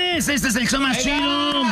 señores, este es el show más chido.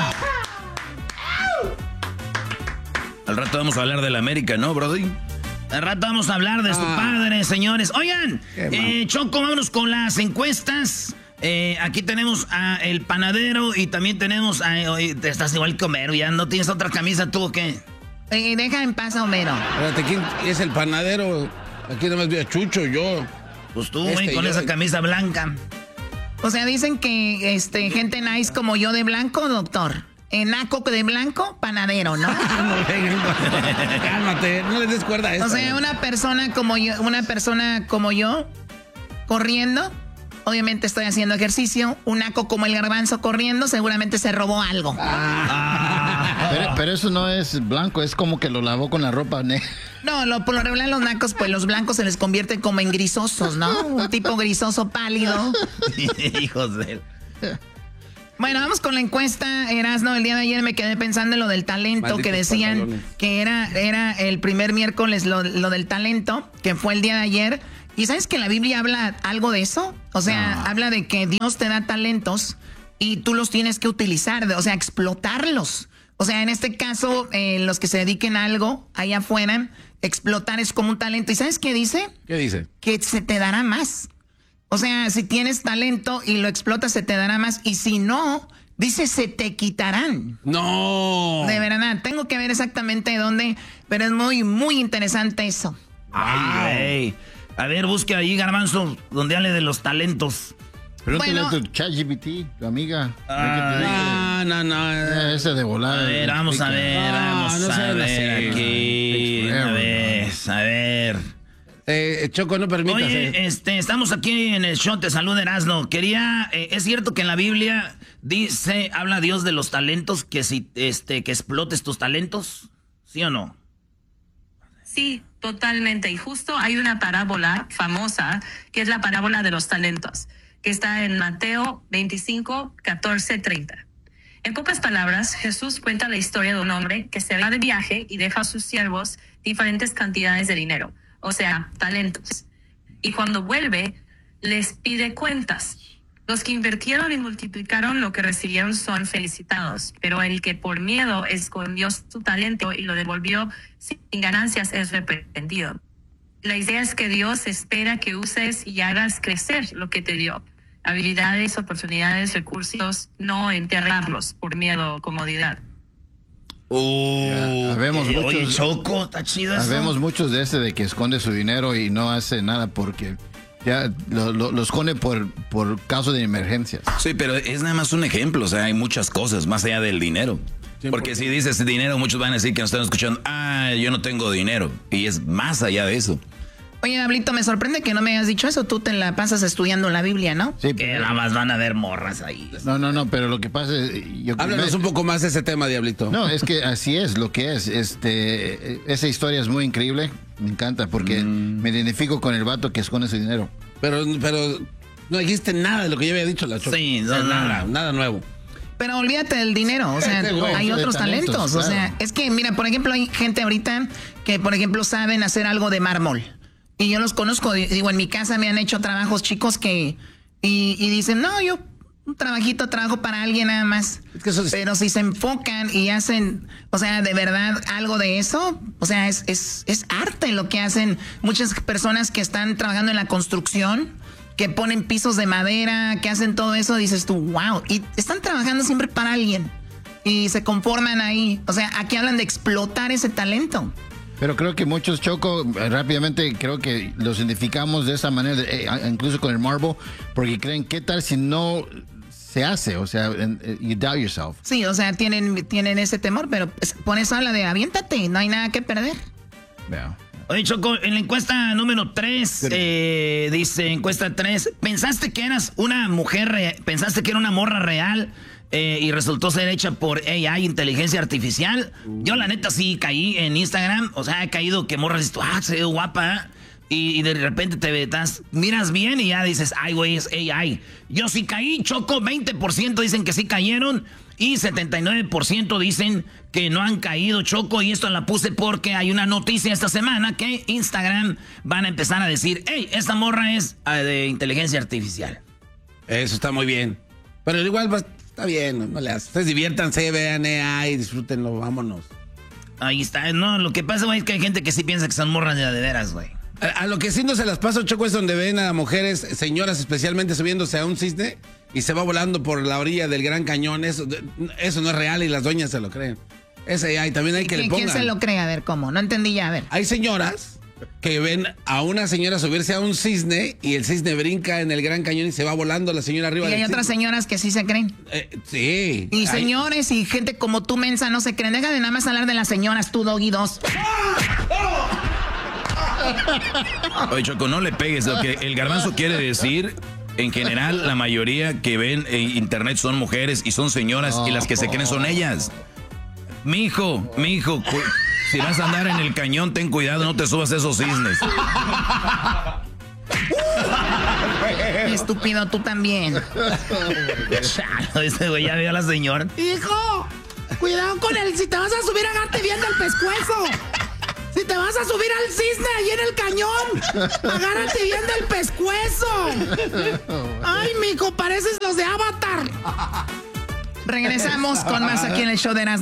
Al rato vamos a hablar de la América, ¿no, Brody? Al rato vamos a hablar de su padre, señores. Oigan, Choco, vámonos con las encuestas. Aquí tenemos a el panadero y también tenemos a... Te estás igual que Homero, ¿ya no tienes otra camisa tú o qué? Deja en paz a Homero. Espérate, ¿quién es el panadero? Aquí nada más vi a Chucho, yo. Pues tú, güey, con esa camisa blanca. O sea, dicen que gente nice como yo de blanco, doctor. Naco de blanco, panadero, ¿no? Cálmate, no le des cuerda a eso. O sea, una persona como yo, corriendo, obviamente estoy haciendo ejercicio. Un naco como el garbanzo corriendo, seguramente se robó algo. Pero eso no es blanco, es como que lo lavó con la ropa negra. No, por lo regular los nacos, pues los blancos se les convierten como en grisosos, ¿no? Un tipo grisoso pálido. Hijos de él. Bueno, vamos con la encuesta, Erasno. El día de ayer me quedé pensando en lo del talento, malditos que decían pantalones. Que era el primer miércoles lo del talento, que fue el día de ayer. ¿Y sabes que la Biblia habla algo de eso? O sea, habla de que Dios te da talentos y tú los tienes que utilizar, o sea, explotarlos. O sea, en este caso, los que se dediquen a algo allá afuera, explotar es como un talento. ¿Y sabes qué dice? ¿Qué dice? Que se te dará más. O sea, si tienes talento y lo explotas, se te dará más. Y si no, dice, se te quitarán. No. De verdad, tengo que ver exactamente dónde, pero es muy, muy interesante eso. Ay, a ver, busque ahí, Garbanzo, donde hable de los talentos. Pregúntale a tu ChatGPT, tu amiga. No. Ese de volar. A ver, vamos a ver aquí. A ver. Choco, no permitas. Oye, estamos aquí en el show, te saluda Erasno. Es cierto que en la Biblia habla Dios de los talentos, que si que explotes tus talentos, ¿sí o no? Sí, totalmente. Y justo hay una parábola famosa, que es la parábola de los talentos, que está en Mateo 25, 14, 30. En pocas palabras, Jesús cuenta la historia de un hombre que se va de viaje y deja a sus siervos diferentes cantidades de dinero. O sea, talentos. Y cuando vuelve, les pide cuentas. Los que invirtieron y multiplicaron lo que recibieron son felicitados, pero el que por miedo escondió su talento y lo devolvió sin ganancias es reprendido. La idea es que Dios espera que uses y hagas crecer lo que te dio. Habilidades, oportunidades, recursos, no enterrarlos por miedo o comodidad. Habemos muchos, oye, Choco, está chido eso. Habemos muchos de de que esconde su dinero y no hace nada porque ya lo esconde por caso de emergencias. Sí, pero es nada más un ejemplo, o sea, hay muchas cosas más allá del dinero. Porque si dices dinero, muchos van a decir que nos están escuchando, yo no tengo dinero, y es más allá de eso. Oye, Diablito, me sorprende que no me hayas dicho eso. Tú te la pasas estudiando la Biblia, ¿no? Sí, que nada más van a ver morras ahí. No, pero lo que pasa es... Háblanos un poco más de ese tema, Diablito. No, es que así es lo que es. Esa historia es muy increíble. Me encanta porque me identifico con el vato que esconde su dinero. Pero no dijiste nada de lo que yo había dicho, la Choco. Sí, nada nuevo. Pero olvídate del dinero, o sea, hay otros talentos. Claro. O sea, es que, mira, por ejemplo, hay gente ahorita que, por ejemplo, saben hacer algo de mármol. Y yo los conozco, digo, en mi casa me han hecho trabajos chicos y dicen, no, yo trabajo para alguien nada más. Es que pero si se enfocan y hacen, o sea, de verdad algo de eso, o sea, es arte lo que hacen muchas personas que están trabajando en la construcción, que ponen pisos de madera, que hacen todo eso, dices tú, wow, y están trabajando siempre para alguien y se conforman ahí. O sea, aquí hablan de explotar ese talento. Pero creo que muchos, Choco, rápidamente creo que los identificamos de esa manera, incluso con el marble, porque creen, ¿qué tal si no se hace? O sea, you doubt yourself. Sí, o sea, tienen ese temor, pero pones habla de aviéntate, no hay nada que perder. Veo. Oye, Choco, en la encuesta número 3, dice, encuesta 3, ¿pensaste que eras una mujer, pensaste que era una morra real y resultó ser hecha por AI, inteligencia artificial? Yo la neta sí caí en Instagram, o sea, he caído que morras dices, se ve guapa, y de repente miras bien y ya dices, ay, güey, es AI. Yo sí caí, Choco, 20% dicen que sí cayeron y 79% dicen que no han caído, Choco. Y esto la puse porque hay una noticia esta semana que Instagram van a empezar a decir, hey, esta morra es de inteligencia artificial. Eso está muy bien. Pero igual Está bien, no le haces. Ustedes diviértanse, vean y disfrútenlo, vámonos. Ahí está. No, lo que pasa, güey, es que hay gente que sí piensa que son morras de veras, güey. A lo que sí no se las paso, Choco, es donde ven a mujeres, señoras especialmente, subiéndose a un cisne y se va volando por la orilla del Gran Cañón. Eso no es real y las doñas se lo creen. Ese hay, también hay que le pongan. ¿Quién se lo cree? A ver, ¿cómo? No entendí ya, a ver. Hay señoras que ven a una señora subirse a un cisne y el cisne brinca en el Gran Cañón y se va volando la señora arriba. Y hay otras señoras que sí se creen. Sí. Y señores y gente como tú, mensa, no se creen. Deja de nada más hablar de las señoras, tú, Doggy 2. Oye, Choco, no le pegues. Lo que el Garbanzo quiere decir, en general, la mayoría que ven en internet son mujeres y son señoras y las que se creen son ellas. Mijo, si vas a andar en el cañón, ten cuidado, no te subas a esos cisnes. Estúpido, tú también. Ese güey ya vio a la señora. Hijo, cuidado con él. Si te vas a subir, agárrate bien del pescuezo. Si te vas a subir al cisne ahí en el cañón, agárrate bien del pescuezo. Ay, mijo, pareces los de Avatar. Regresamos con más aquí en el show de Erasmo.